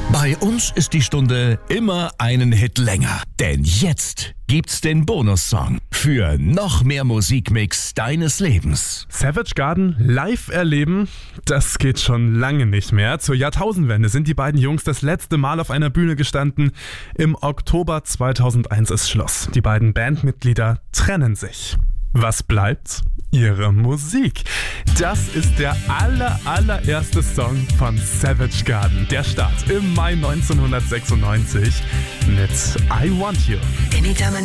Bei uns ist die Stunde immer einen Hit länger. Denn jetzt gibt's den Bonussong für noch mehr Musikmix deines Lebens. Savage Garden live erleben, das geht schon lange nicht mehr. Zur Jahrtausendwende sind die beiden Jungs das letzte Mal auf einer Bühne gestanden. Im Oktober 2001 ist Schluss. Die beiden Bandmitglieder trennen sich. Was bleibt? Ihre Musik. Das ist der allererste Song von Savage Garden. Der Start im Mai 1996 mit I Want You. Anytime